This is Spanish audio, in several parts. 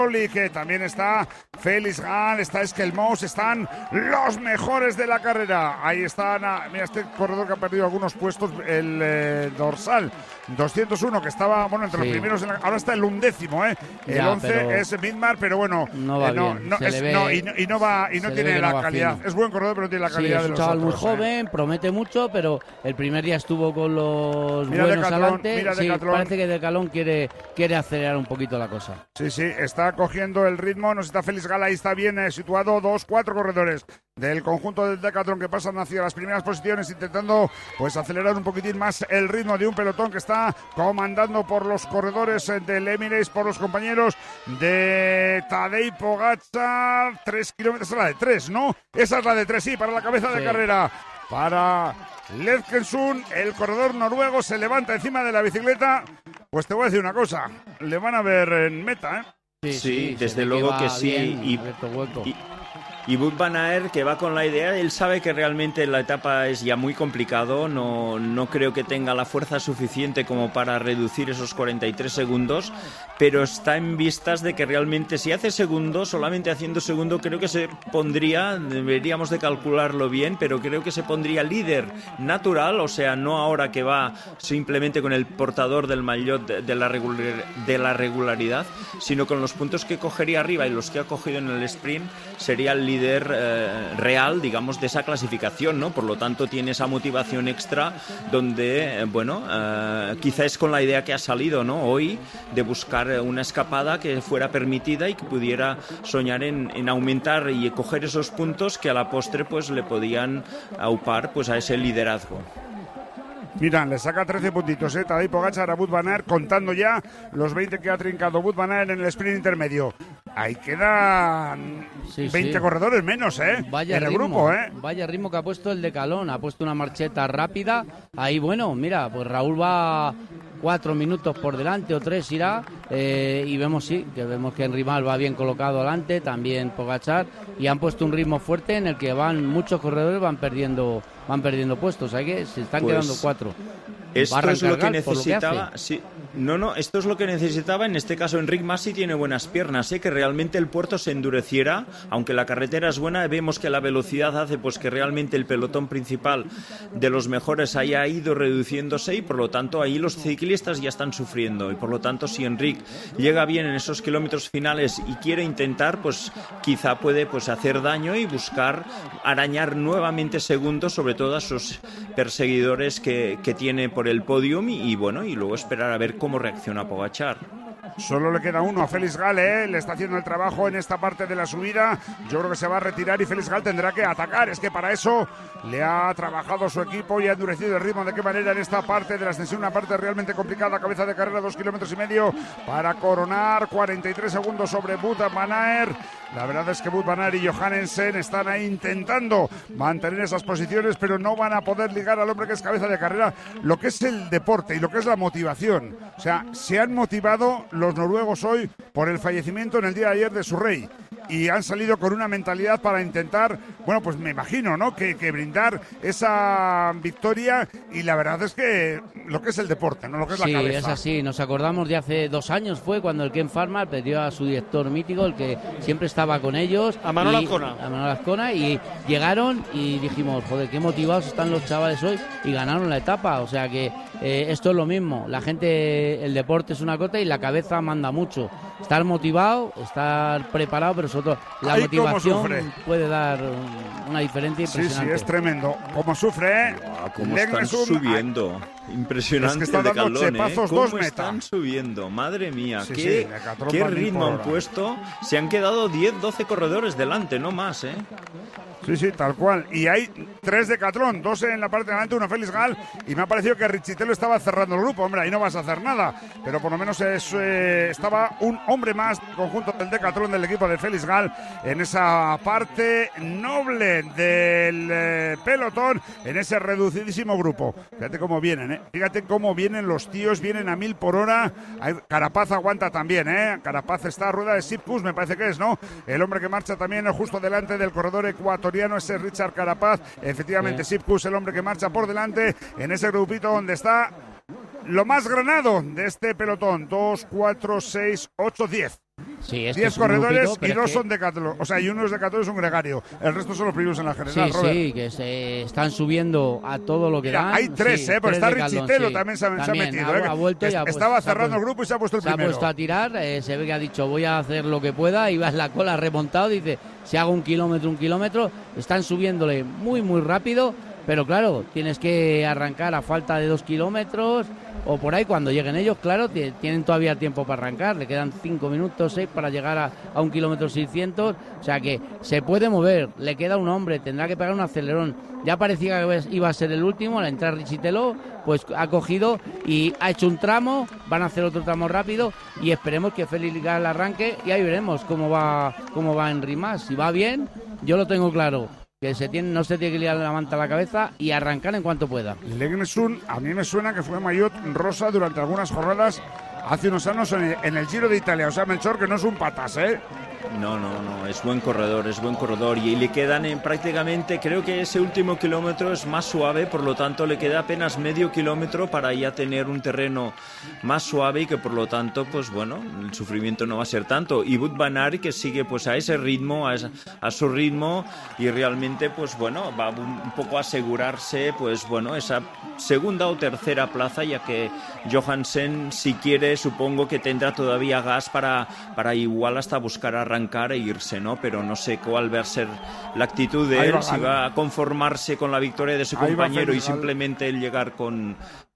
que también está Félix Gal, está Esquelmós, están los mejores de la carrera. Ahí están, mira este corredor que ha perdido algunos puestos, el dorsal 201, que estaba entre los primeros, ahora está el 11, el 11 es Midmar, pero bueno, no va bien. No tiene la calidad. Es buen corredor, pero no tiene la calidad de los otros. Es un chaval muy joven, promete mucho, pero el primer día estuvo con los buenos adelante. Parece que Decathlon quiere acelerar un poquito la cosa. Sí, está cogiendo el ritmo, nos está Félix Gal, ahí está bien situado, 4 corredores del conjunto del Decathlon que pasan hacia las primeras posiciones, intentando pues acelerar un poquitín más el ritmo de un pelotón que está comandando por los corredores del Emirates, por los compañeros de Tadej Pogačar. 3 kilómetros, esa es la de 3, ¿no? Esa es la de 3, sí, para la cabeza de carrera. Para Ledkensund, el corredor noruego se levanta encima de la bicicleta. Pues te voy a decir una cosa, le van a ver en meta, Sí, desde luego que sí. Y Wout van Aert, que va con la idea, él sabe que realmente la etapa es ya muy complicado, no creo que tenga la fuerza suficiente como para reducir esos 43 segundos, pero está en vistas de que realmente si hace segundo, solamente haciendo segundo, creo que se pondría, deberíamos de calcularlo bien, pero creo que se pondría líder natural, o sea, no ahora que va simplemente con el portador del maillot de la regularidad, sino con los puntos que cogería arriba y los que ha cogido en el sprint, sería el líder real, digamos, de esa clasificación, ¿no? Por lo tanto, tiene esa motivación extra donde, quizá es con la idea que ha salido, ¿no? Hoy, de buscar una escapada que fuera permitida y que pudiera soñar en aumentar y coger esos puntos que a la postre, pues, le podían aupar, pues, a ese liderazgo. Mira, le saca 13 puntitos, Tadej Pogačar a Wout van Aert, contando ya los 20 que ha trincado Wout van Aert en el sprint intermedio. Ahí quedan 20 corredores menos, Vaya en el ritmo, grupo, Vaya ritmo que ha puesto el Decathlon, ha puesto una marcheta rápida. Ahí, mira, pues Raúl va 4 minutos por delante o 3 irá, y vemos que Henry Mas va bien colocado adelante, también Pogačar, y han puesto un ritmo fuerte en el que muchos corredores van perdiendo puestos, hay que se están quedando 4. Esto es lo que necesitaba. Esto es lo que necesitaba. En este caso, Enric Mas sí tiene buenas piernas, que realmente el puerto se endureciera, aunque la carretera es buena. Vemos que la velocidad hace pues que realmente el pelotón principal de los mejores haya ido reduciéndose y por lo tanto ahí los ciclistas ya están sufriendo y por lo tanto si Enric llega bien en esos kilómetros finales y quiere intentar, pues quizá puede pues hacer daño y buscar arañar nuevamente segundos, sobre todo a sus perseguidores que tiene por el podium y luego esperar a ver cómo reacciona Pogačar. Solo le queda uno a Félix Gal, le está haciendo el trabajo en esta parte de la subida. Yo creo que se va a retirar y Félix Gal tendrá que atacar. Es que para eso le ha trabajado su equipo y ha endurecido el ritmo. ¿De qué manera en esta parte de la ascensión? Una parte realmente complicada, cabeza de carrera, 2,5 kilómetros para coronar. 43 segundos sobre Wout van Aert. La verdad es que Wout van Aert y Johannesen están ahí intentando mantener esas posiciones, pero no van a poder ligar al hombre que es cabeza de carrera. Lo que es el deporte y lo que es la motivación. O sea, se han motivado los noruegos hoy por el fallecimiento en el día de ayer de su rey y han salido con una mentalidad para intentar, pues me imagino, ¿no? Que brindar esa victoria y la verdad es que lo que es el deporte, ¿no? Lo que es la cabeza. Sí, es así. Nos acordamos de hace 2 años fue cuando el Ken Farmer pidió a su director mítico, el que siempre estaba con ellos. A Manol Azcona y llegaron y dijimos, joder, qué motivados están los chavales hoy y ganaron la etapa. O sea que esto es lo mismo. La gente, el deporte es una cosa y la cabeza manda mucho. Estar motivado, estar preparado, pero sobre todo la motivación puede dar una diferencia impresionante. Sí, es tremendo. Como sufre, cómo están subiendo. Impresionante. Es que está dando chepazos, ¿Cómo 2 metas. Están subiendo? Madre mía, Sí, qué ritmo han puesto. Se han quedado 10-12 corredores delante, no más, Sí, tal cual. Y hay 3 Decathlon, 2 en la parte de delante, 1 Félix Gal. Y me ha parecido que Richitelo estaba cerrando el grupo. Hombre, ahí no vas a hacer nada. Pero por lo menos estaba un hombre más, conjunto del Decathlon del equipo de Félix Gal, en esa parte noble del pelotón, en ese reducidísimo grupo. Fíjate cómo vienen, Fíjate cómo vienen los tíos, vienen a 1000 por hora. Carapaz aguanta también, Carapaz está a rueda de Sipkus, me parece que es, ¿no? El hombre que marcha también justo delante del corredor ecuatoriano. Ese es Richard Carapaz, efectivamente Sipkus, el hombre que marcha por delante en ese grupito donde está lo más granado de este pelotón, 2, 4, 6, 8, 10. Sí, 10 corredores y 2 son Decathlon. O sea, y uno es Decathlon, es un gregario. El resto son los primeros en la general, Robert. Sí, que se están subiendo a todo lo que dan. Hay 3, porque está Richitelo, también se ha metido. Ha vuelto y estaba cerrando el grupo y se ha puesto el primero. Se ha puesto a tirar, se ve que ha dicho voy a hacer lo que pueda y va en la cola remontado, dice si hago un kilómetro, están subiéndole muy muy rápido, pero claro, tienes que arrancar a falta de 2 kilómetros o por ahí cuando lleguen ellos, claro, tienen todavía tiempo para arrancar, le quedan 5 minutos 6 para llegar a 1 kilómetro 600, o sea que se puede mover, le queda un hombre, tendrá que pegar un acelerón, ya parecía que iba a ser el último, al entrar Richitelo, pues ha cogido y ha hecho un tramo, van a hacer otro tramo rápido y esperemos que Félix Gal arranque y ahí veremos cómo va en Rimas, si va bien, yo lo tengo claro. Que no se tiene que liar la manta a la cabeza y arrancar en cuanto pueda. Legnesun, a mí me suena que fue maillot rosa durante algunas jornadas hace unos años en el Giro de Italia. O sea, Melchor, que no es un patas, ¿eh? No, es buen corredor y le quedan prácticamente, creo que ese último kilómetro es más suave, por lo tanto le queda apenas medio kilómetro para ya tener un terreno más suave y que por lo tanto, pues bueno, el sufrimiento no va a ser tanto. Y Wout van Aert que sigue pues a ese ritmo, a su ritmo y realmente pues bueno, va un poco a asegurarse pues bueno, esa segunda o tercera plaza, ya que Johansen si quiere supongo que tendrá todavía gas para igual hasta buscar arrancar e irse, ¿no? Pero no sé cuál va a ser la actitud de él, si va a conformarse con la victoria de su compañero y simplemente el llegar con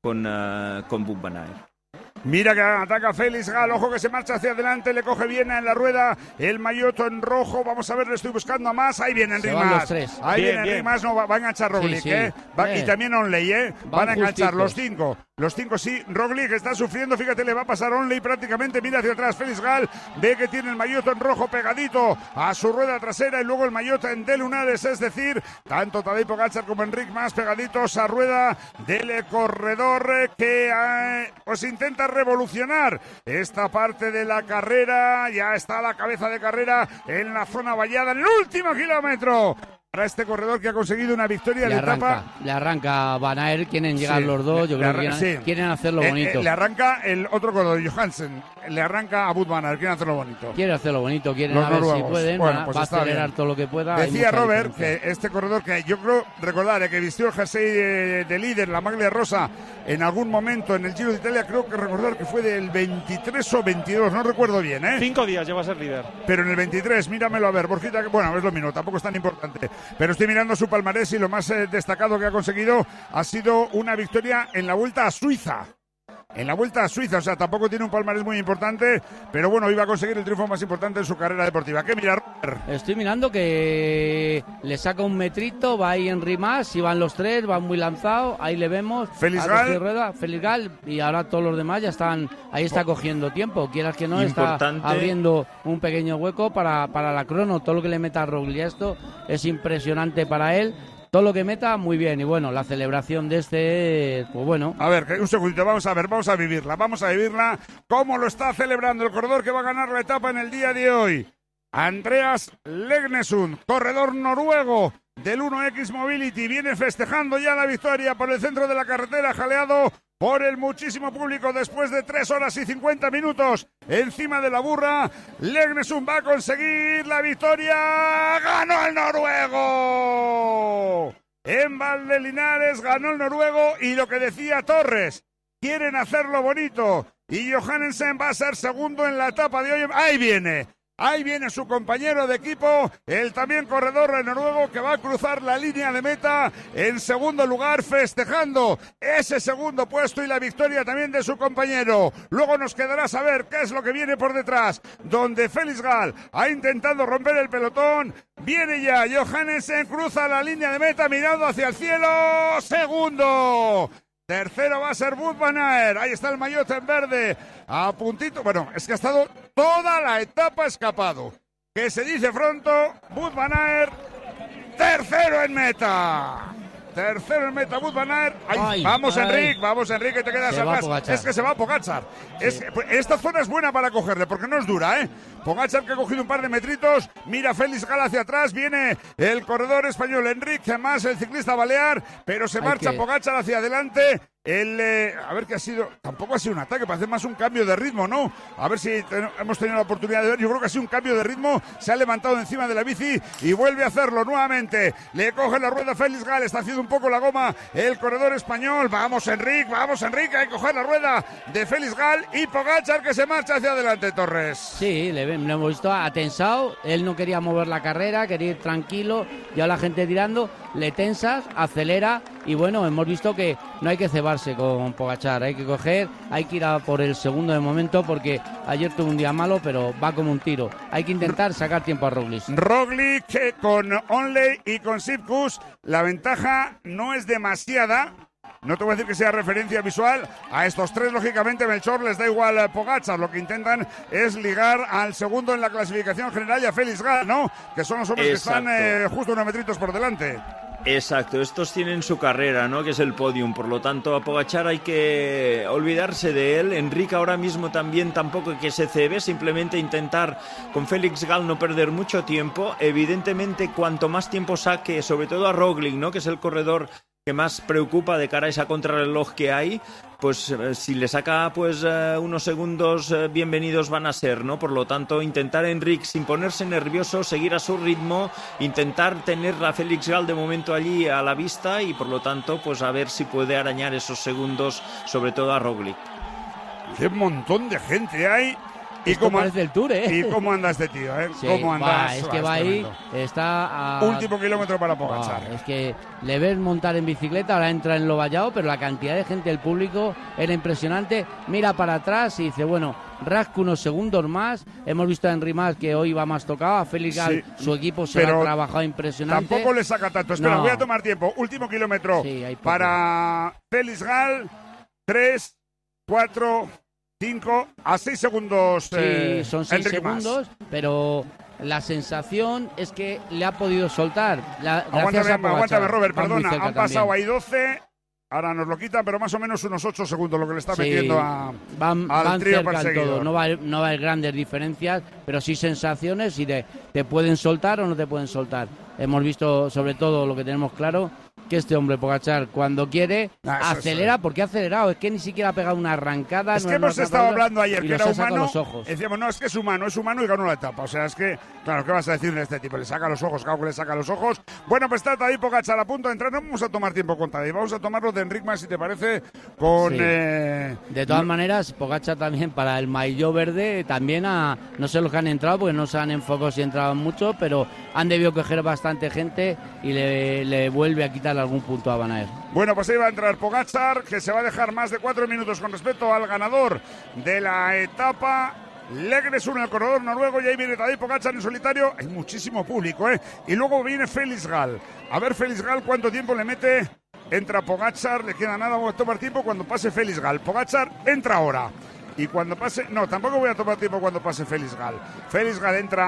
Wout van Aert. Mira que ataca Félix Gal, ojo que se marcha hacia adelante, le coge bien en la rueda el maillot en rojo, vamos a ver, le estoy buscando a más, ahí vienen Rimas, ahí vienen Rimas, no, va a enganchar Roglic, sí. Y también Onley, van a enganchar los cinco sí, Roglic está sufriendo, fíjate, le va a pasar Onley prácticamente, mira hacia atrás, Félix Gal, ve que tiene el maillot en rojo pegadito a su rueda trasera y luego el maillot en de lunares, es decir, tanto Tadej Pogačar como Enric Mas pegaditos a rueda del corredor que pues intenta revolucionar esta parte de la carrera, ya está la cabeza de carrera en la zona vallada, en el último kilómetro. Para este corredor que ha conseguido una victoria de etapa. Le arranca Van Aert, quieren llegar los dos, yo creo que quieren hacerlo bonito. Le arranca el otro corredor, Johansen, le arranca a Wout van Aert, quieren hacerlo bonito. Quieren hacerlo bonito, quieren a ver si pueden, va a acelerar todo lo que pueda. Decía Robert que este corredor que yo creo recordar que vistió el jersey de líder, la maglia rosa, en algún momento en el Giro de Italia, creo que recordar que fue del 23 o 22, no recuerdo bien, 5 días lleva a ser líder. Pero en el 23, míramelo a ver, Borjita, que bueno, es lo mismo, tampoco es tan importante. Pero estoy mirando su palmarés y lo más destacado que ha conseguido ha sido una victoria en la Vuelta a Suiza. En la Vuelta a Suiza, o sea, tampoco tiene un palmarés muy importante, pero bueno, iba a conseguir el triunfo más importante en su carrera deportiva. ¿Qué mirar? Estoy mirando que le saca un metrito, va ahí en Rimas, si van los tres, van muy lanzados, ahí le vemos. Félix Gal, y ahora todos los demás ya están, ahí está cogiendo tiempo, quieras que no, importante. Está abriendo un pequeño hueco para la crono, todo lo que le meta a Roglic, esto es impresionante para él. Todo lo que meta, muy bien. Y bueno, la celebración de este, pues bueno. A ver, un segundito, vamos a vivirla. ¿Cómo lo está celebrando el corredor que va a ganar la etapa en el día de hoy? Andreas Legnesund, corredor noruego del 1X Mobility, viene festejando ya la victoria por el centro de la carretera, jaleado por el muchísimo público después de 3 horas y 50 minutos encima de la burra. Legnesund va a conseguir la victoria. ¡Ganó el noruego! En Valdelinares ganó el noruego y lo que decía Torres, quieren hacerlo bonito y Johansen va a ser segundo en la etapa de hoy. Ahí viene su compañero de equipo, el también corredor noruego que va a cruzar la línea de meta en segundo lugar, festejando ese segundo puesto y la victoria también de su compañero. Luego nos quedará saber qué es lo que viene por detrás, donde Félix Gal ha intentado romper el pelotón. Viene ya Johansen, cruza la línea de meta mirando hacia el cielo, segundo. Tercero va a ser Wout van Aert. Ahí está el maillot en verde. A puntito. Bueno, es que ha estado toda la etapa escapado. Que se dice pronto. Wout van Aert. Tercero en meta. Wout van Aert. Vamos, Enric, que te quedas atrás. Es que se va Pogačar. Sí. Esta zona es buena para cogerle, porque no es dura, Pogačar que ha cogido un par de metritos. Mira Félix Gal hacia atrás. Viene el corredor español Enric, más el ciclista balear. Pero se marcha Pogačar hacia adelante. a ver qué ha sido, tampoco ha sido un ataque, parece más un cambio de ritmo, ¿no? A ver si hemos tenido la oportunidad de ver, yo creo que ha sido un cambio de ritmo, se ha levantado encima de la bici y vuelve a hacerlo nuevamente, le coge la rueda Félix Gal, está haciendo un poco la goma el corredor español, vamos Enric, hay que coger la rueda de Félix Gal y Pogačar que se marcha hacia adelante, Torres. Sí, lo hemos visto atensado, él no quería mover la carrera, quería ir tranquilo, ya la gente tirando, le tensas, acelera y bueno, hemos visto que no hay que cebarse con Pogačar, hay que coger, hay que ir a por el segundo de momento porque ayer tuvo un día malo, pero va como un tiro. Hay que intentar sacar tiempo a Roglic. Roglic con Onley y con Sipkus, la ventaja no es demasiada. No te voy a decir que sea referencia visual. A estos tres, lógicamente, Melchor les da igual Pogačar. Lo que intentan es ligar al segundo en la clasificación general y a Félix Gal, ¿no? Que son los hombres Exacto. que están justo unos metritos por delante. Exacto, estos tienen su carrera, ¿no? Que es el podium, por lo tanto a Pogačar hay que olvidarse de él. Enrique ahora mismo también tampoco hay que se cebe, simplemente intentar con Félix Gal no perder mucho tiempo. Evidentemente cuanto más tiempo saque, sobre todo a Roglic, ¿no? Que es el corredor que más preocupa de cara a esa contrarreloj que hay, pues si le saca pues unos segundos bienvenidos van a ser, ¿no? Por lo tanto, intentar Enric sin ponerse nervioso, seguir a su ritmo, intentar tener a Félix Gal de momento allí a la vista y por lo tanto, pues a ver si puede arañar esos segundos, sobre todo a Roglic. ¡Qué montón de gente hay! ¿Y cómo parece el Tour, ¿Y cómo anda este tío, Sí, ¿Cómo andas? Es que va ahí, está a... Último kilómetro para Pogačar. Es que le ves montar en bicicleta, ahora entra en lo vallado, pero la cantidad de gente, el público, era impresionante. Mira para atrás y dice, bueno, rasca unos segundos más. Hemos visto a Enric Mas que hoy va más tocado, a Félix Gal, su equipo se lo ha trabajado impresionante. Tampoco le saca tanto. Espera, voy a tomar tiempo. Último kilómetro para Félix Gal. 3, 4... 5 a 6 segundos. Sí, son 6 segundos, más. Pero la sensación es que le ha podido soltar. Aguántame, Robert, perdona. Han pasado ahí 12. Ahora nos lo quitan, pero más o menos unos 8 segundos lo que le está metiendo al trío perseguidor. No va a haber grandes diferencias, pero sí sensaciones y te pueden soltar o no te pueden soltar. Hemos visto, sobre todo, lo que tenemos claro, que este hombre Pogačar cuando quiere acelera, porque ha acelerado, es que ni siquiera ha pegado una arrancada. Es que hemos estado hablando ayer que era humano, decíamos, no, es que es humano y ganó la etapa, o sea, es que, claro, ¿qué vas a decir de este tipo? Le saca los ojos, claro que le saca los ojos. Bueno, pues está Tadej Pogačar a punto de entrar, no vamos a tomar tiempo con Tadej, vamos a tomarlo de Enric Mas, si te parece, con... Sí. De todas maneras, Pogačar también para el maillot verde, también no sé los que han entrado, porque no se han enfocado si entraban mucho, pero han debido coger bastante gente y le vuelve a quitar algún punto a Van Aert. Bueno, pues ahí va a entrar Pogačar, que se va a dejar más de 4 minutos con respecto al ganador de la etapa. Legresund, el corredor noruego, y ahí viene Tadej Pogačar en solitario. Hay muchísimo público, y luego viene Félix Gal. A ver Félix Gal cuánto tiempo le mete. Entra Pogačar, le queda nada, voy a tomar tiempo cuando pase Félix Gal. Pogačar entra ahora. Y cuando pase... No, tampoco voy a tomar tiempo cuando pase Félix Gal. Félix Gal entra...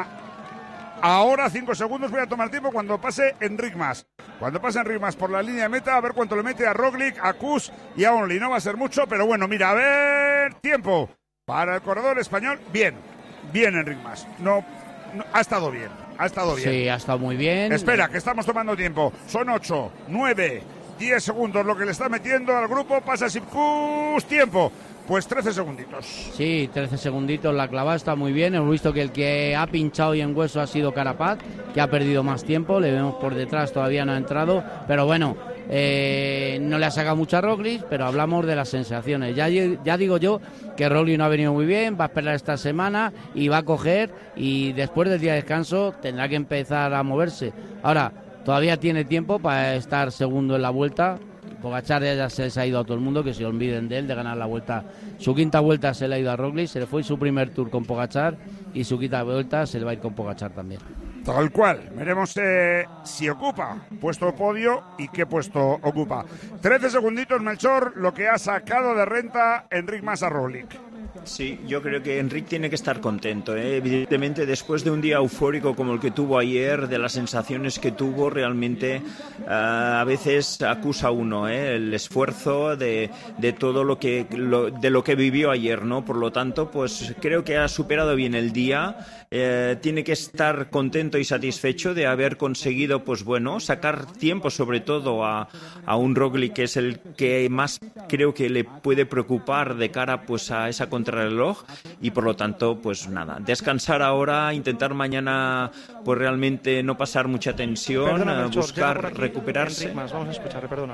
Ahora 5 segundos, voy a tomar tiempo cuando pase Enric Mas. Cuando pase Enric Mas por la línea de meta, a ver cuánto le mete a Roglic, a Kuss y a Onley. No va a ser mucho, pero bueno, mira, a ver, tiempo para el corredor español. Bien Enric Mas. No, ha estado bien. Sí, ha estado muy bien. Espera, que estamos tomando tiempo. Son 8, 9, 10 segundos lo que le está metiendo al grupo. Pasa sin Kuss, tiempo. Pues 13 segunditos. Sí, 13 segunditos, la clavada está muy bien. Hemos visto que el que ha pinchado y en hueso ha sido Carapaz, que ha perdido más tiempo. Le vemos por detrás, todavía no ha entrado. Pero bueno, no le ha sacado mucho a Roglic, pero hablamos de las sensaciones. Ya digo yo que Roglic no ha venido muy bien, va a esperar esta semana y va a coger. Y después del día de descanso tendrá que empezar a moverse. Ahora, todavía tiene tiempo para estar segundo en la vuelta. Pogačar ya se les ha ido a todo el mundo, que se olviden de él, de ganar la vuelta. Su quinta vuelta se le ha ido a Roglic, se le fue su primer Tour con Pogačar y su quinta vuelta se le va a ir con Pogačar también. Tal cual, veremos si ocupa puesto podio y qué puesto ocupa. 13 segunditos, Melchor, lo que ha sacado de renta Enric Mas a Roglic. Sí, yo creo que Enric tiene que estar contento, ¿eh? Evidentemente, después de un día eufórico como el que tuvo ayer, de las sensaciones que tuvo, realmente a veces acusa uno, el esfuerzo de todo lo que vivió ayer, ¿no? Por lo tanto, pues creo que ha superado bien el día. Tiene que estar contento y satisfecho de haber conseguido, pues bueno, sacar tiempo sobre todo a un Roglic, que es el que más creo que le puede preocupar de cara pues a esa contrarreloj, y por lo tanto, pues nada, descansar ahora, intentar mañana pues realmente no pasar mucha tensión, buscar recuperarse. Vamos a escuchar, perdona.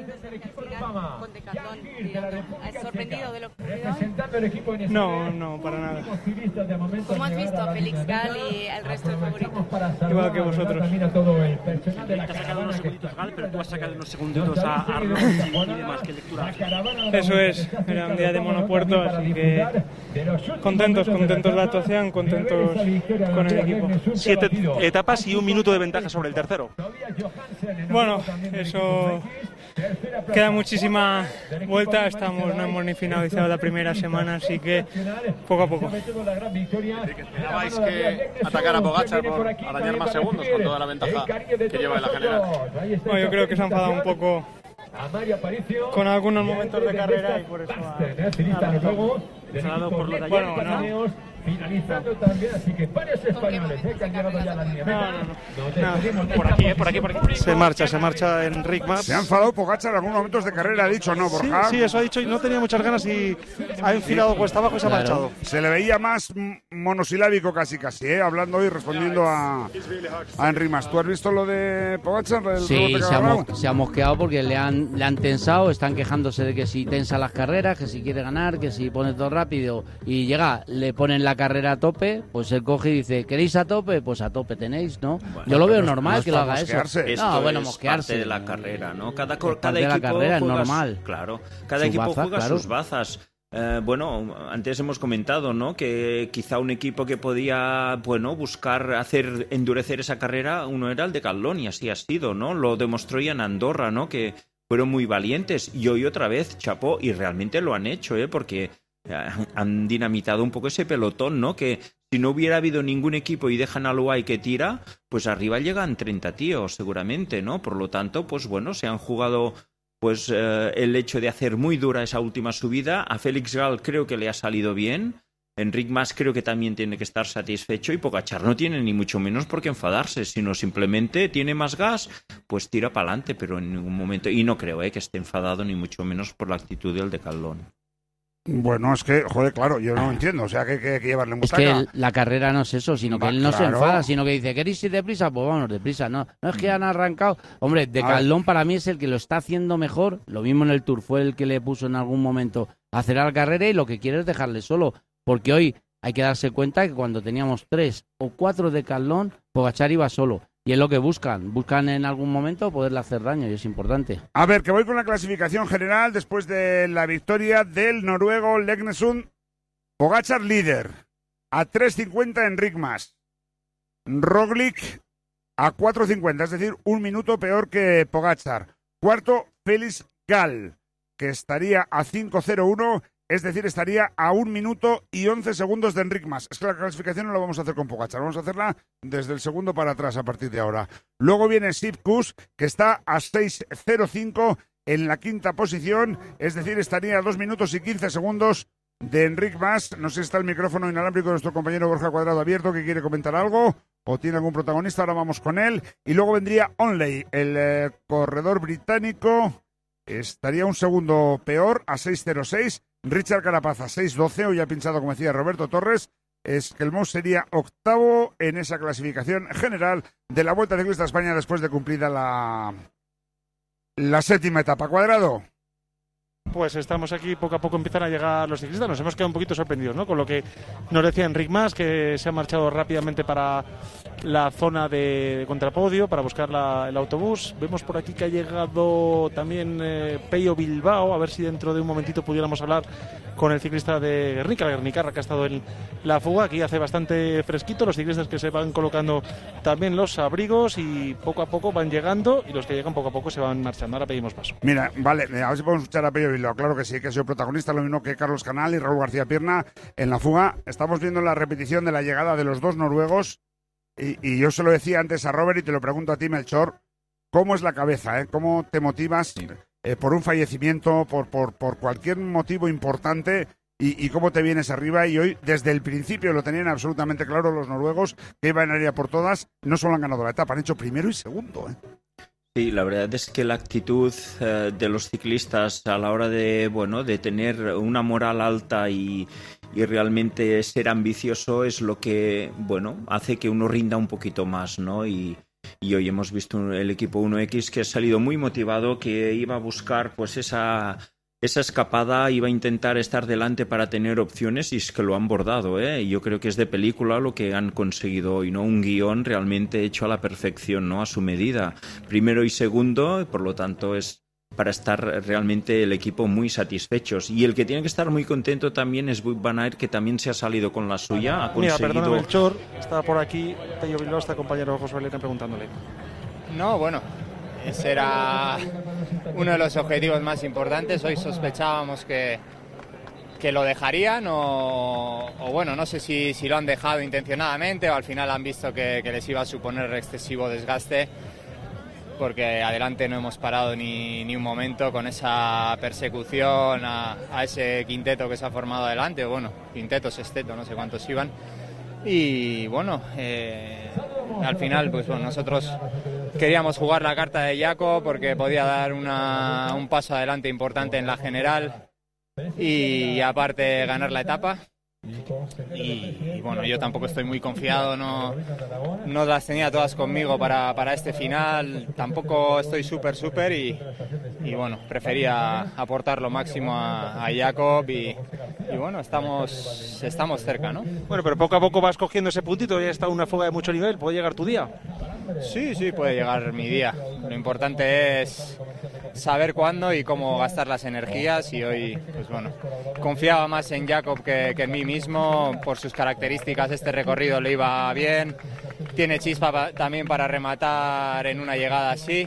¿Has sorprendido de lo que No, para nada. ¿Cómo has visto a Félix Gal y al resto de favoritos? Igual que vosotros. Te has sacado unos segunditos Gal, pero tú has sacado unos segunditos a Arnold y demás. ¿Qué lectura? Eso es, era un día de monopuerto, así que contentos de la actuación, contentos con el equipo. 7 etapas y 1 minuto de ventaja sobre el tercero. Bueno, eso... Queda muchísima vuelta, no hemos ni finalizado la primera semana, así que poco a poco. ¿Esperabais que atacara a Pogačar por arañar más segundos con toda la ventaja que lleva en la general? Bueno, yo creo que se ha enfadado un poco con algunos momentos de carrera y por eso Enfadado por lo de ayer. Bueno, no. Finalizando también, así que varios españoles que han llegado ya a la línea. Por aquí. Se marcha Enric Mas. Se ha enfadado Pogačar en algunos momentos de carrera, ha dicho, ¿no, Borja? Sí, eso ha dicho, y no tenía muchas ganas y ha enfilado cuesta abajo y se ha marchado. Se le veía más monosilábico casi, hablando y respondiendo a Enric Mas. ¿Tú has visto lo de Pogačar? Sí, se ha mosqueado porque le han tensado, están quejándose de que si tensa las carreras, que si quiere ganar, que si pone todo rápido y llega, le ponen la carrera a tope, pues él coge y dice, ¿queréis a tope? Pues a tope tenéis, ¿no? Bueno, yo lo veo normal que lo haga eso. No, bueno, mosquearse. Parte de la carrera, ¿no? Cada equipo de la carrera juega, es normal. Claro, cada equipo juega sus bazas. Bueno, antes hemos comentado, ¿no? Que quizá un equipo que podía, bueno, buscar endurecer esa carrera, uno era el de Decathlon, y así ha sido, ¿no? Lo demostró ya en Andorra, ¿no? Que fueron muy valientes, y hoy otra vez, chapó, y realmente lo han hecho, porque han dinamitado un poco ese pelotón, ¿no? Que si no hubiera habido ningún equipo y dejan al UAE que tira, pues arriba llegan 30 tíos seguramente, ¿no? Por lo tanto, pues bueno, se han jugado pues el hecho de hacer muy dura esa última subida. A Félix Gal creo que le ha salido bien. Enric Mas creo que también tiene que estar satisfecho, y Pogačar no tiene ni mucho menos por qué enfadarse, sino simplemente tiene más gas, pues tira para adelante, pero en ningún momento, y no creo que esté enfadado ni mucho menos por la actitud del Decathlon. Bueno, es que, joder, claro, yo no entiendo, o sea, que hay que llevarle mucha. Es que la carrera no es eso, sino que él no se enfada, sino que dice, ¿queréis ir deprisa? Pues vámonos deprisa, no es que han arrancado. Hombre, Decathlon para mí es el que lo está haciendo mejor, lo mismo en el Tour, fue el que le puso en algún momento a acelerar la carrera, y lo que quiere es dejarle solo, porque hoy hay que darse cuenta que cuando teníamos 3 o 4 Decathlon, Pogačar iba solo. Y es lo que buscan en algún momento poderle hacer daño, y es importante. A ver, que voy con la clasificación general después de la victoria del noruego Leknesund. Pogačar líder, a 3.50 Enric Mas. Roglic a 4.50, es decir, 1 minuto peor que Pogačar. Cuarto, Félix Gal, que estaría a 5.01, es decir, estaría a 1 minuto y 11 segundos de Enric Mas. Es que la clasificación no la vamos a hacer con Pogačar, vamos a hacerla desde el segundo para atrás a partir de ahora. Luego viene Sepp Kuss, que está a 6.05 en la quinta posición, es decir, estaría a 2 minutos y 15 segundos de Enric Mas. No sé si está el micrófono inalámbrico de nuestro compañero Borja Cuadrado abierto, que quiere comentar algo, o tiene algún protagonista. Ahora vamos con él. Y luego vendría Onley, el corredor británico, estaría un segundo peor, a 6.06. Richard Carapaz a 6.12, hoy ha pinchado, como decía Roberto Torres. Esquelmós sería octavo en esa clasificación general de la Vuelta Ciclista a España después de cumplida la séptima etapa. Cuadrado. Pues estamos aquí, poco a poco empiezan a llegar los ciclistas. Nos hemos quedado un poquito sorprendidos, ¿no? Con lo que nos decía Enric Mas, que se ha marchado rápidamente para la zona de contrapodio para buscar el autobús. Vemos por aquí que ha llegado también Pello Bilbao, a ver si dentro de un momentito pudiéramos hablar con el ciclista de Guernica, el guernicarra que ha estado en la fuga. Aquí hace bastante fresquito, los ciclistas que se van colocando también los abrigos y poco a poco van llegando, y los que llegan poco a poco se van marchando. Ahora pedimos paso. Mira, vale, a ver si podemos escuchar a Pello Bilbao. Claro que sí, que ha sido protagonista, lo mismo que Carlos Canal y Raúl García Pierna en la fuga. Estamos viendo la repetición de la llegada de los dos noruegos y yo se lo decía antes a Robert y te lo pregunto a ti, Melchor, ¿cómo es la cabeza? ¿Cómo te motivas por un fallecimiento, por cualquier motivo importante? Y cómo te vienes arriba. Y hoy, desde el principio, lo tenían absolutamente claro los noruegos, que iban a ir a por todas. No solo han ganado la etapa, han hecho primero y segundo. Sí, la verdad es que la actitud de los ciclistas a la hora de tener una moral alta y realmente ser ambicioso es lo que, hace que uno rinda un poquito más, ¿no? Y hoy hemos visto el equipo 1X que ha salido muy motivado, que iba a buscar pues esa escapada, iba a intentar estar delante para tener opciones, y es que lo han bordado, ¿eh? Yo creo que es de película lo que han conseguido hoy, ¿no? Un guión realmente hecho a la perfección, ¿no? A su medida. Primero y segundo, por lo tanto es para estar realmente el equipo muy satisfechos. Y el que tiene que estar muy contento también es Wout van Aert, que también se ha salido con la suya. Ha conseguido... Mira, perdona, Melchor, está por aquí Pello Bilbao, está compañero José Valera preguntándole. No, bueno, ese era uno de los objetivos más importantes. Hoy sospechábamos que lo dejarían o no sé si lo han dejado intencionadamente o al final han visto que les iba a suponer excesivo desgaste, porque adelante no hemos parado ni un momento con esa persecución a ese quinteto que se ha formado adelante, quinteto, sexteto, no sé cuántos iban. Y al final nosotros queríamos jugar la carta de Jaco porque podía dar un paso adelante importante en la general y aparte ganar la etapa. Y yo tampoco estoy muy confiado, no las tenía todas conmigo para este final, tampoco estoy súper y prefería aportar lo máximo a Jacob y estamos cerca, ¿no? Bueno, pero poco a poco vas cogiendo ese puntito, ya está una fuga de mucho nivel, ¿puede llegar tu día? Sí, puede llegar mi día, lo importante es saber cuándo y cómo gastar las energías, y hoy confiaba más en Jacob que en mí mismo. Por sus características este recorrido le iba bien, tiene chispa también para rematar en una llegada así,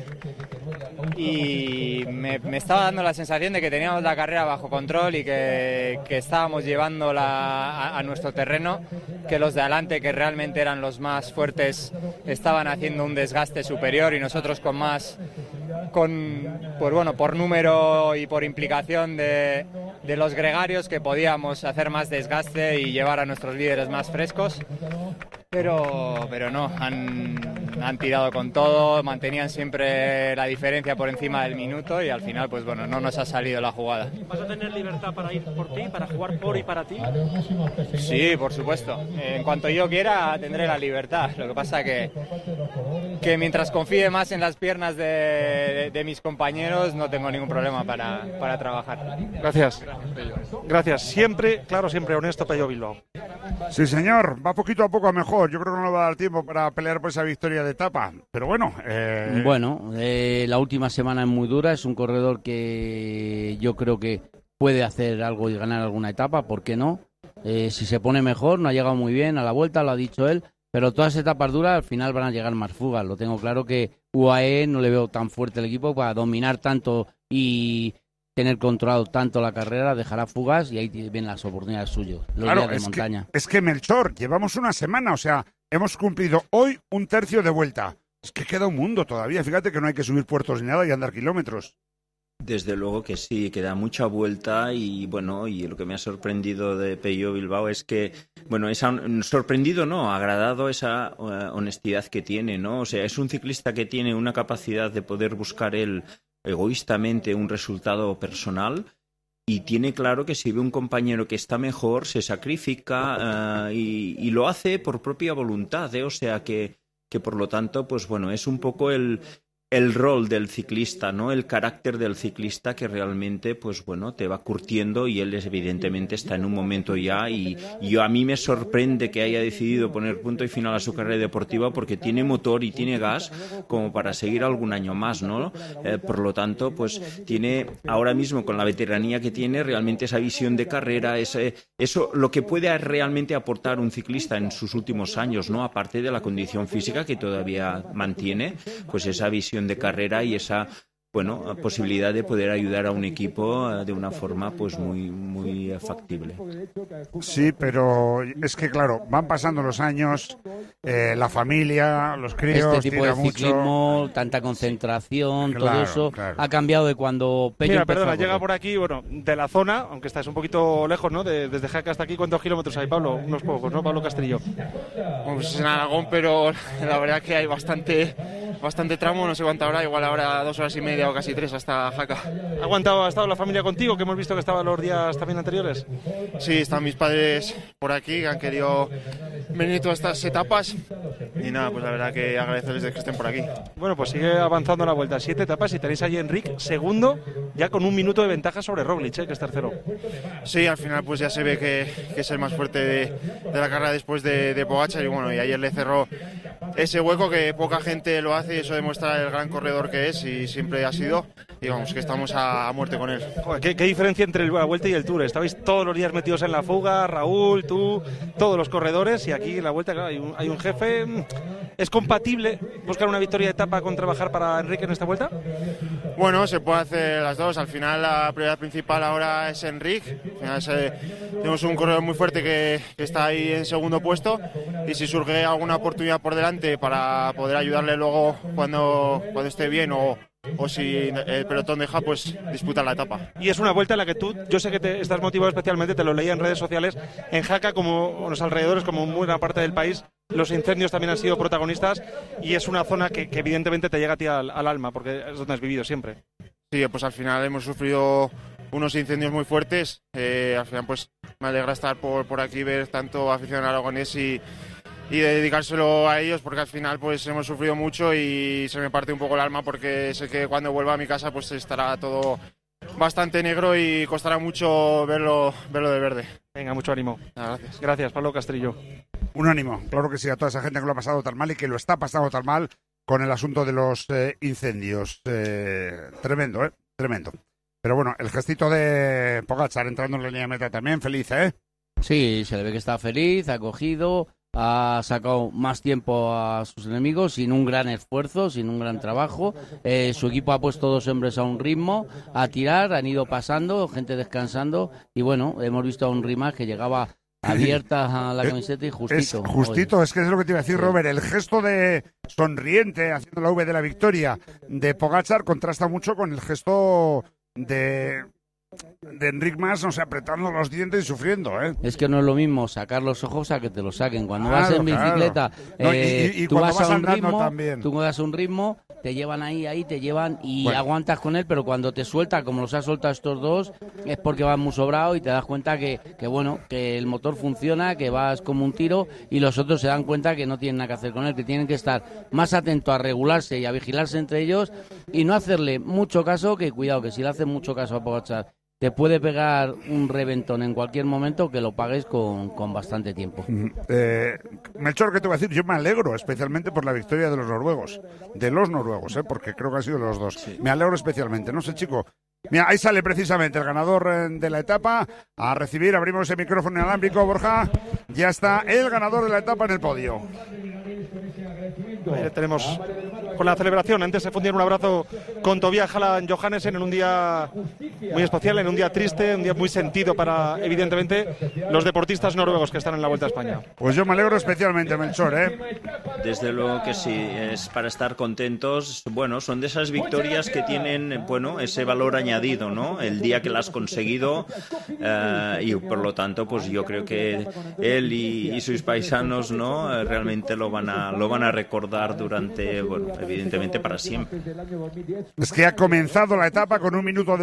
y me estaba dando la sensación de que teníamos la carrera bajo control y que estábamos llevándola a nuestro terreno, que los de adelante, que realmente eran los más fuertes, estaban haciendo un desgaste superior, y nosotros por número y por implicación de los gregarios, que podíamos hacer más desgaste y llevar a nuestros líderes más frescos, pero no, han tirado con todo, mantenían siempre la diferencia por encima del minuto, y al final no nos ha salido la jugada. ¿Vas a tener libertad para ir por ti, para jugar por y para ti? Sí, por supuesto, en cuanto yo quiera tendré la libertad. Lo que pasa que mientras confíe más en las piernas de mis compañeros, no tengo ningún problema para trabajar. Gracias, siempre honesto, Pello Bilbao. Sí, señor, va poquito a poco a mejor. Yo creo que no le va a dar tiempo para pelear por esa victoria de etapa, pero bueno. La última semana es muy dura, es un corredor que yo creo que puede hacer algo y ganar alguna etapa, ¿por qué no? Si se pone mejor, no ha llegado muy bien a la vuelta, lo ha dicho él, pero todas etapas duras al final van a llegar más fugas. Lo tengo claro que UAE no le veo tan fuerte el equipo para dominar tanto y tener controlado tanto la carrera, dejará fugas y ahí vienen las oportunidades suyas, los días de montaña. Es que Melchor, llevamos una semana, o sea, hemos cumplido hoy un tercio de vuelta. Es que queda un mundo todavía, fíjate que no hay que subir puertos ni nada y andar kilómetros. Desde luego que sí, queda mucha vuelta y lo que me ha sorprendido de Pello Bilbao es que, agradado esa honestidad que tiene, ¿no? O sea, es un ciclista que tiene una capacidad de poder buscar él egoístamente un resultado personal, y tiene claro que si ve un compañero que está mejor, se sacrifica y lo hace por propia voluntad, ¿eh? O sea que por lo tanto, es un poco el el rol del ciclista, ¿no? El carácter del ciclista que realmente, pues bueno, te va curtiendo, y él evidentemente está en un momento ya, y a mí me sorprende que haya decidido poner punto y final a su carrera deportiva, porque tiene motor y tiene gas como para seguir algún año más, ¿no? Por lo tanto, pues tiene ahora mismo, con la veteranía que tiene, realmente esa visión de carrera, eso lo que puede realmente aportar un ciclista en sus últimos años, ¿no? Aparte de la condición física que todavía mantiene, pues esa visión de carrera y esa posibilidad de poder ayudar a un equipo de una forma pues muy factible. Sí, pero es que claro, van pasando los años, la familia, los críos, este tipo de ciclismo, tanta concentración, todo eso ha cambiado de cuando Pello Mira, perdona, llega por aquí, de la zona, aunque estás un poquito lejos, ¿no? Desde Jaca hasta aquí, ¿cuántos kilómetros hay, Pablo? Unos pocos, ¿no? Pablo Castrillo. Pues en Aragón, pero la verdad que hay bastante tramo, no sé cuánta hora, igual ahora 2 horas y media o casi 3 hasta Jaca. ¿Ha estado la familia contigo, que hemos visto que estaba los días también anteriores? Sí, están mis padres por aquí, que han querido venir todas estas etapas, y nada, pues la verdad que agradecerles de que estén por aquí. Bueno, pues sigue avanzando la vuelta, 7 etapas, y tenéis allí Enric segundo, ya con 1 minuto de ventaja sobre Roglic, que es tercero. Sí, al final pues ya se ve que es el más fuerte de la carrera después de Pogačar, y ayer le cerró ese hueco que poca gente lo hace, y eso demuestra el gran corredor que es y siempre ha sido, y vamos, que estamos a muerte con él. Joder, ¿qué diferencia entre la Vuelta y el Tour? Estabais todos los días metidos en la fuga, Raúl, tú, todos los corredores, y aquí en la Vuelta, claro, hay un jefe. ¿Es compatible buscar una victoria de etapa con trabajar para Enrique en esta Vuelta? Bueno, se puede hacer las dos. Al final la prioridad principal ahora es Enrique. Al final tenemos un corredor muy fuerte que está ahí en segundo puesto, y si surge alguna oportunidad por delante para poder ayudarle luego cuando esté bien, o si el pelotón deja, pues disputar la etapa. Y es una vuelta en la que tú, yo sé que estás motivado especialmente, te lo leía en redes sociales, en Jaca, como en los alrededores, como en buena parte del país, los incendios también han sido protagonistas, y es una zona que evidentemente te llega a ti al alma, porque es donde has vivido siempre. Sí, pues al final hemos sufrido unos incendios muy fuertes, al final pues me alegra estar por aquí, ver tanto afición aragonés y dedicárselo a ellos, porque al final pues hemos sufrido mucho y se me parte un poco el alma, porque sé que cuando vuelva a mi casa pues estará todo bastante negro y costará mucho verlo de verde. Venga, mucho ánimo. Gracias. Gracias, Pablo Castrillo. Un ánimo, claro que sí, a toda esa gente que lo ha pasado tan mal y que lo está pasando tan mal con el asunto de los incendios. Tremendo, tremendo. Pero bueno, el gestito de Pogačar entrando en la línea de meta también, feliz, ¿eh? Sí, se le ve que está feliz, ha cogido, ha sacado más tiempo a sus enemigos sin un gran esfuerzo, sin un gran trabajo. Su equipo ha puesto 2 hombres a un ritmo, a tirar, han ido pasando, gente descansando, y bueno, hemos visto a un Rimac que llegaba abierta a la camiseta y justito. Es que es lo que te iba a decir, Robert. El gesto de sonriente haciendo la V de la victoria de Pogačar contrasta mucho con el gesto de Enric Mas, apretando los dientes y sufriendo, ¿eh? Es que no es lo mismo sacar los ojos a que te los saquen. Cuando vas en bicicleta, y tú vas a un ritmo, también. tú vas a un ritmo, te llevan ahí te llevan y aguantas con él, pero cuando te suelta, como los ha soltado estos dos, es porque vas muy sobrado y te das cuenta que el motor funciona, que vas como un tiro, y los otros se dan cuenta que no tienen nada que hacer con él, que tienen que estar más atentos a regularse y a vigilarse entre ellos y no hacerle mucho caso, que cuidado, que si le hacen mucho caso a Pogačar, te puede pegar un reventón en cualquier momento que lo pagues con bastante tiempo. Melchor, ¿qué te voy a decir? Yo me alegro especialmente por la victoria de los noruegos, porque creo que han sido los dos. Sí. Me alegro especialmente, no sé, chico. Mira, ahí sale precisamente el ganador de la etapa a recibir. Abrimos ese micrófono inalámbrico, Borja. Ya está el ganador de la etapa en el podio. Ahí tenemos con la celebración. Antes se fundieron un abrazo con Tobias Halland Johannessen en un día muy especial, en un día triste, un día muy sentido para, evidentemente, los deportistas noruegos que están en la Vuelta a España. Pues yo me alegro especialmente, Melchor, ¿eh? Desde luego que sí, es para estar contentos. Bueno, son de esas victorias que tienen, ese valor añadido, ¿no? El día que las has conseguido, y por lo tanto, pues yo creo que él y sus paisanos, ¿no? Realmente lo van a recordar durante, evidentemente para siempre. Es que ha comenzado la etapa con 1 minuto de silencio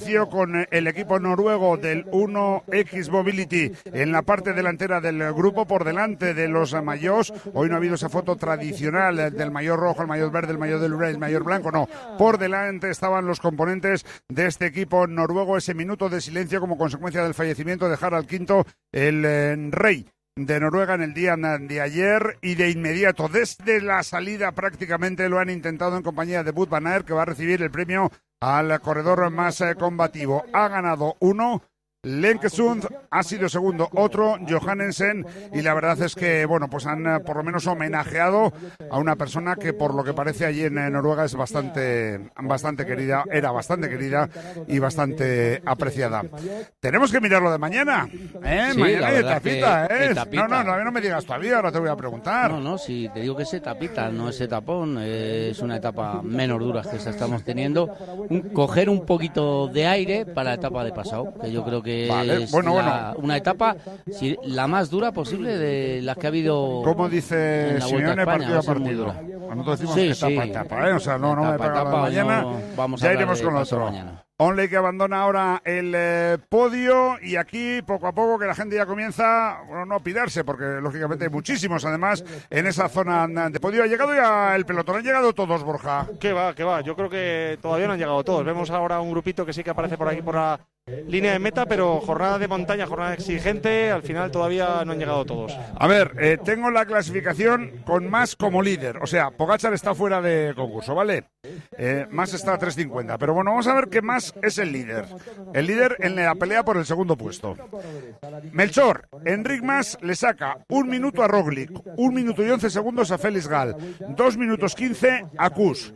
inicio con el equipo noruego del 1X Mobility en la parte delantera del grupo, por delante de los maillots. Hoy no ha habido esa foto tradicional del maillot rojo, el maillot verde, el maillot del Uruguay, el maillot blanco, no. Por delante estaban los componentes de este equipo noruego. Ese minuto de silencio como consecuencia del fallecimiento de Harald V, el rey de Noruega, en el día de ayer, y de inmediato, desde la salida prácticamente, lo han intentado en compañía de Wout van Aert, que va a recibir el premio al corredor más combativo. Ha ganado uno, Lenkesund, ha sido segundo otro, Johannesen, y la verdad es que, bueno, pues han por lo menos homenajeado a una persona que, por lo que parece, allí en Noruega es bastante querida, era bastante querida y bastante apreciada. Tenemos que mirar lo de mañana, ¿eh? Sí, mañana hay etapita, ¿eh? etapita. No me digas todavía, ahora te voy a preguntar. No, si te digo que es etapita, no es etapón, es una etapa menos dura que esa estamos teniendo. Coger un poquito de aire para la etapa de pasado, que yo creo que vale, es una etapa la más dura posible de las que ha habido. Como dice Simeone, partido a partido. Nosotros decimos etapa, ¿eh? O sea, no me paga la mañana, ya iremos con lo otro. Onley, que abandona ahora el podio, y aquí poco a poco que la gente ya comienza, bueno, no a pirarse, porque lógicamente hay muchísimos además en esa zona de podio. Ha llegado ya el pelotón, han llegado todos, Borja. ¿Qué va? Yo creo que todavía no han llegado todos. Vemos ahora un grupito que sí que aparece por aquí por la línea de meta, pero jornada de montaña, jornada exigente, al final todavía no han llegado todos. A ver, tengo la clasificación con Mas como líder, o sea, Pogačar está fuera de concurso, ¿vale? Mas está a 3.50, pero bueno, vamos a ver que Mas es el líder en la pelea por el segundo puesto. Melchor, Enric Mas le saca 1 minuto a Roglic, 1 minuto y 11 segundos a Félix Gal, 2 minutos 15 a Kuss,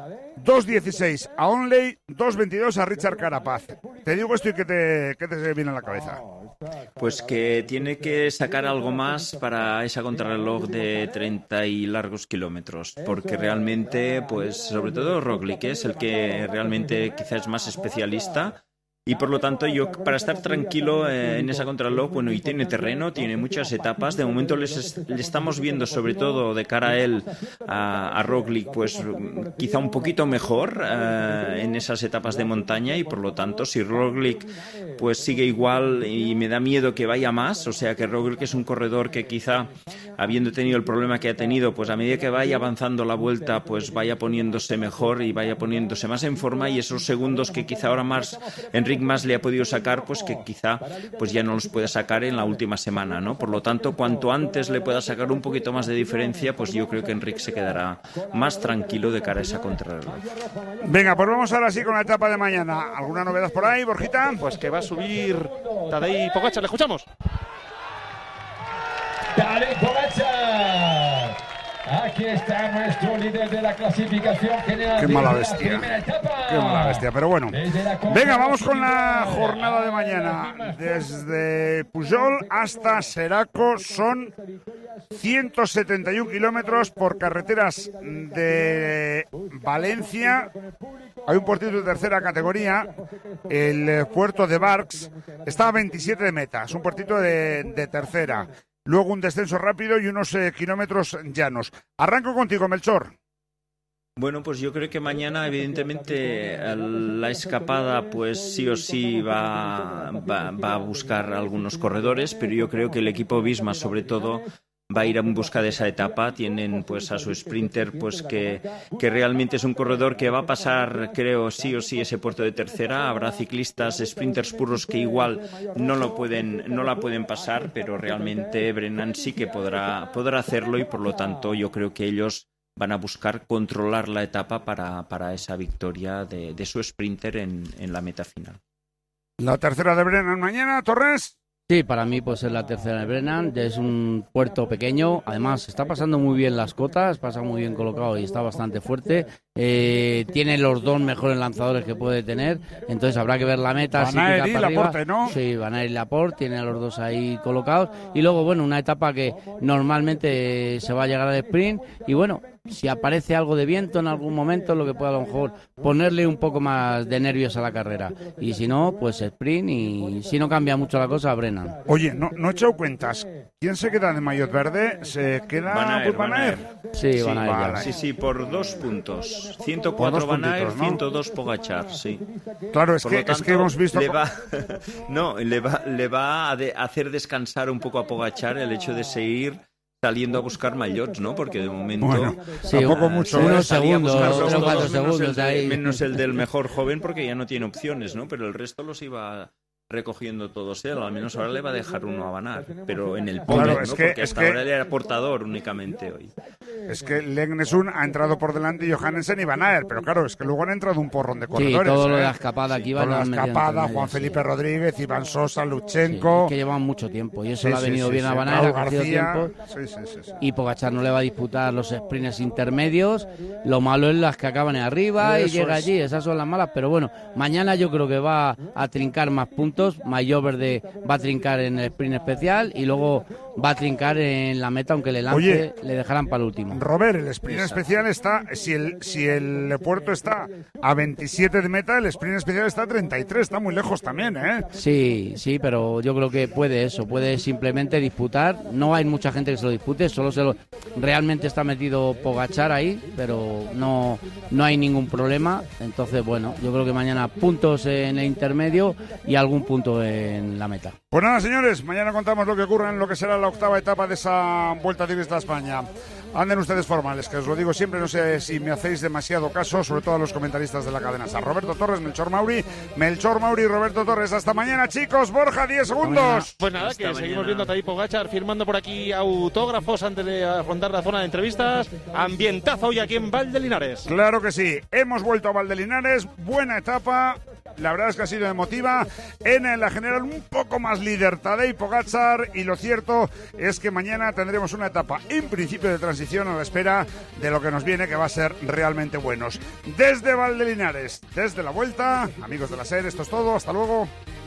2.16 a Onley, 2.22 a Richard Carapaz. Te digo esto y ¿qué te viene a la cabeza? Pues que tiene que sacar algo más para esa contrarreloj de 30 y largos kilómetros, porque realmente, pues sobre todo Roglic es el que realmente quizás es más especialista. Y por lo tanto, yo para estar tranquilo en esa contrarreloj, bueno, y tiene terreno, tiene muchas etapas. De momento le estamos viendo, sobre todo de cara a él, a Roglic, pues quizá un poquito mejor en esas etapas de montaña, y por lo tanto, si Roglic pues sigue igual, y me da miedo que vaya más, o sea que Roglic es un corredor que quizá, habiendo tenido el problema que ha tenido, pues a medida que vaya avanzando la vuelta, pues vaya poniéndose mejor y vaya poniéndose más en forma, y esos segundos que quizá ahora más Enric Mas le ha podido sacar, pues que quizá pues ya no los puede sacar en la última semana, ¿no? Por lo tanto, cuanto antes le pueda sacar un poquito más de diferencia, pues yo creo que Enric se quedará más tranquilo de cara a esa contrarreloj. Venga, pues vamos ahora sí con la etapa de mañana. ¿Alguna novedad por ahí, Borjita? Pues que va a subir Tadej Pogačar, le escuchamos. Tadej Pogačar. Aquí está nuestro líder de la clasificación general. Qué mala bestia. Qué mala bestia, pero bueno. Venga, vamos con la jornada de mañana. Desde Pujol hasta Seraco son 171 kilómetros por carreteras de Valencia. Hay un puertito de tercera categoría, el puerto de Barx, está a 27 de meta, es un puertito de tercera. Luego un descenso rápido y unos kilómetros llanos. Arranco contigo, Melchor. Bueno, pues yo creo que mañana, evidentemente, la escapada, pues sí o sí va a buscar algunos corredores, pero yo creo que el equipo Visma, sobre todo, va a ir en busca de esa etapa. Tienen pues a su sprinter, pues que realmente es un corredor que va a pasar, creo, sí o sí ese puerto de tercera. Habrá ciclistas, sprinters puros que igual no la pueden pasar, pero realmente Brennan sí que podrá hacerlo, y por lo tanto yo creo que ellos van a buscar controlar la etapa para esa victoria de su sprinter en la meta final. La tercera de Brennan mañana, Torres. Sí, para mí pues es la tercera de Brennan, es un puerto pequeño, además está pasando muy bien las cotas, pasa muy bien colocado y está bastante fuerte, tiene los dos mejores lanzadores que puede tener, entonces habrá que ver la meta. Van a ir y Laporte, ¿no? Sí, Van a ir y Laporte, tiene a los dos ahí colocados, y luego bueno, una etapa que normalmente se va a llegar al sprint, y bueno, si aparece algo de viento en algún momento, lo que pueda a lo mejor ponerle un poco más de nervios a la carrera. Y si no, pues sprint, y si no cambia mucho la cosa, Brennan. Oye, no he echado cuentas. ¿Quién se queda de maillot verde? ¿Se queda Van Aert? Sí, Van Aert. Vale. Sí, por 2 puntos. 104 Van Aert, 102 Pogačar, sí. Claro, es que hemos visto... Le va a hacer descansar un poco a Pogačar el hecho de seguir saliendo a buscar maillots, ¿no? Porque de momento... Bueno, tampoco mucho. Unos segundos, 3 o 4 segundos ahí. Menos el del mejor joven, porque ya no tiene opciones, ¿no? Pero el resto los iba recogiendo todos él. Al menos ahora le va a dejar uno a Van Aert, pero en el podio, ¿no? Porque hasta ahora él era portador únicamente hoy. Es que Legnesund ha entrado por delante y Johannesen y Van Aert, pero claro, es que luego han entrado un porrón de corredores. Sí, todo lo de la escapada aquí van a la escapada, Juan Felipe Rodríguez, Iván Sosa, Luchenko... que llevan mucho tiempo y eso le ha venido bien a Van Aert, ha cogido tiempo. Y Pogačar no le va a disputar los sprints intermedios. Lo malo es las que acaban arriba y llega allí, esas son las malas, pero bueno, mañana yo creo que va a trincar más puntos. Maillot verde va a trincar en el sprint especial y luego va a trincar en la meta, aunque le lance, le dejarán para el último. Robert, el sprint especial está, si el puerto está a 27 de meta, el sprint especial está a 33, está muy lejos también, ¿eh? Sí, pero yo creo que puede simplemente disputar. No hay mucha gente que se lo dispute, realmente está metido Pogačar ahí, pero no hay ningún problema. Entonces, bueno, yo creo que mañana puntos en el intermedio y algún punto en la meta. Pues nada, señores, mañana contamos lo que ocurre en lo que será la octava etapa de esa Vuelta Ciclista a España. Anden ustedes formales, que os lo digo siempre, no sé si me hacéis demasiado caso, sobre todo a los comentaristas de la cadena SAR. Roberto Torres, Melchor Mauri, Roberto Torres. Hasta mañana, chicos. Borja, 10 segundos. Pues nada, que seguimos viendo a Tadej Pogačar firmando por aquí autógrafos antes de afrontar la zona de entrevistas. Ambientazo hoy aquí en Valdelinares. Claro que sí. Hemos vuelto a Valdelinares. Buena etapa. La verdad es que ha sido emotiva. En la general un poco más líder Tadej Pogačar, y lo cierto es que mañana tendremos una etapa en principio de transición a la espera de lo que nos viene, que va a ser realmente buenos. Desde Valdelinares, desde la Vuelta, amigos de la SER, esto es todo. Hasta luego.